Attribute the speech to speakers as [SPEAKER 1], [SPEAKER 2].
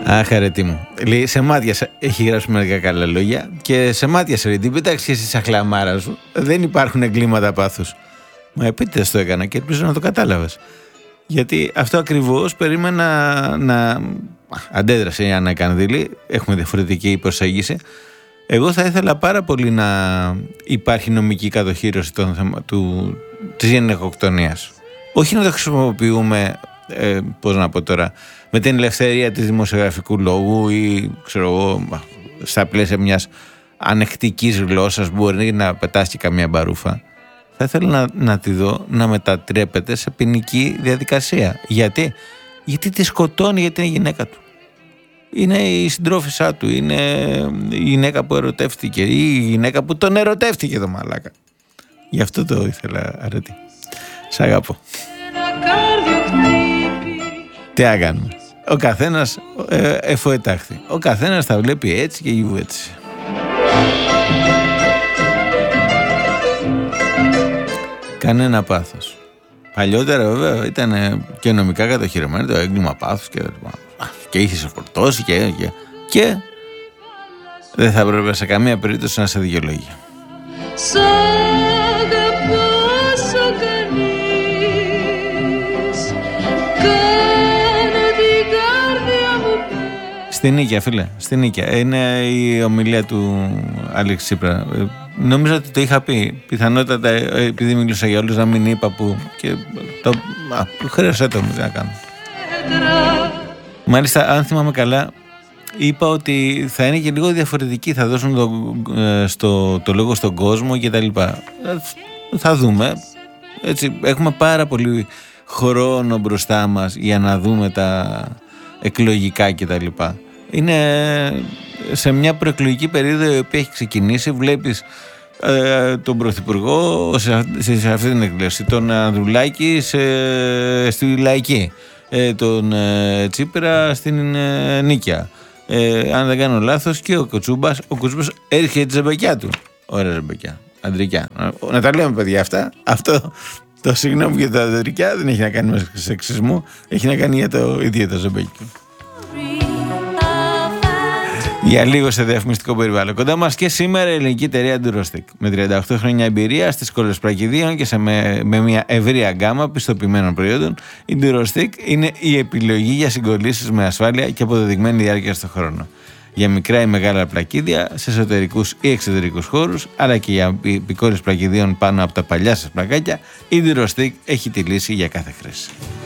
[SPEAKER 1] Αχ, αρετή μου. Λέει, σε μάτιασα. Έχει γράψει μερικά καλά λόγια και σε μάτιασα. Λέει, την πέταξε και στη χλαμάρα σου. Δεν υπάρχουν εγκλήματα πάθους. Μα επίτηδες το έκανα και ελπίζω να το κατάλαβες. Γιατί αυτό ακριβώς περίμενα να αντέδρασε η Άννα Κανδύλη. Έχουμε διαφορετική προσέγγιση. Εγώ θα ήθελα πάρα πολύ να υπάρχει νομική κατοχήρωση της γυναικοκτονίας. Όχι να το χρησιμοποιούμε, πώς να πω τώρα, με την ελευθερία της δημοσιογραφικού λόγου ή ξέρω εγώ, στα πλαίσια μιας ανεκτικής γλώσσας που μπορεί να πετάσει καμία μπαρούφα. Θα ήθελα να τη δω να μετατρέπεται σε ποινική διαδικασία. Γιατί τη σκοτώνει, γιατί είναι η γυναίκα του. Είναι η συντρόφισσά του, είναι η γυναίκα που ερωτεύτηκε ή η γυναίκα που τον ερωτεύτηκε το μαλάκα. Γι' αυτό το ήθελα, αρετή. Σ' αγαπώ. Τι άγαμε. Ο καθένας εφοετάχθη. Ο καθένας θα βλέπει έτσι και γιου έτσι. Κανένα πάθος. Παλιότερα βέβαια ήταν και νομικά κατοχυρωμένο το έγκλημα πάθους και είχε σε φορτώσει και δεν θα έπρεπε σε καμία περίπτωση να σε δικαιολογεί. Στην Νίκαια, φίλε, στην Νίκαια. Είναι η ομιλία του Αλέξη Τσίπρα. Νομίζω ότι το είχα πει. Πιθανότατα, επειδή μιλούσα για όλους, να μην είπα που. Και χρέωσέ το μου, τι να κάνω. Μάλιστα, αν θυμάμαι καλά, είπα ότι θα είναι και λίγο διαφορετική. Θα δώσουν το λόγο στον κόσμο και τα λοιπά. Θα δούμε. Έτσι, έχουμε πάρα πολύ χρόνο μπροστά μας για να δούμε τα εκλογικά και τα λοιπά. Είναι σε μια προεκλογική περίοδο η οποία έχει ξεκινήσει. Βλέπεις τον Πρωθυπουργό σε αυτή την εκδήλωση, τον Ανδρουλάκη στη Λαϊκή, τον Τσίπρα στην Νίκαια, αν δεν κάνω λάθος, και ο Κουτσούμπας έρχεται τη ζεμπεκιά του. Ωραία ζεμπεκιά, αντρικιά. Να τα λέμε, παιδιά, αυτά. Αυτό το συγγνώμη για τα αντρικιά δεν έχει να κάνει με σεξισμό, έχει να κάνει για το ίδιο το ζεμπεκί του. Για λίγο σε διαφημιστικό περιβάλλον. Κοντά μας και σήμερα η ελληνική εταιρεία Durostic. Με 38 χρόνια εμπειρία στις κόλλες πλακιδίων και με μια ευρεία γκάμα πιστοποιημένων προϊόντων, η Durostic είναι η επιλογή για συγκολλήσεις με ασφάλεια και αποδεδειγμένη διάρκεια στον χρόνο. Για μικρά ή μεγάλα πλακίδια, σε εσωτερικούς ή εξωτερικούς χώρους, αλλά και για πικόρες πλακιδίων πάνω από τα παλιά σας πλακάκια, η Durostic έχει τη λύση για κάθε χρήση.